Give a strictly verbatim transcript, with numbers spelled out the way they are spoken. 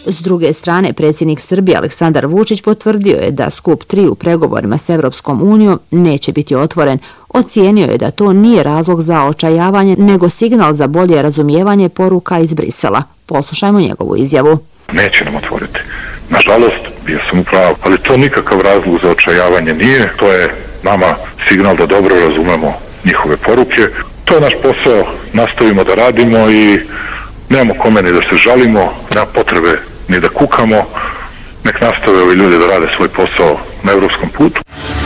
S druge strane, predsjednik Srbije Aleksandar Vučić potvrdio je da skup tri u pregovorima s Evropskom unijom neće biti otvoren. Ocijenio je da to nije razlog za očajavanje, nego signal za bolje razumijevanje poruka iz Brisela. Poslušajmo njegovu izjavu. Neće nam otvoriti. Nažalost, bio sam upravo, ali to nikakav razlog za očajavanje nije. To je nama signal da dobro razumemo njihove poruke. To je naš posao, nastavimo da radimo i nemamo kome ni da se žalimo, nema potrebe ni da kukamo. Nek nastave ovi ljudi da rade svoj posao na evropskom putu.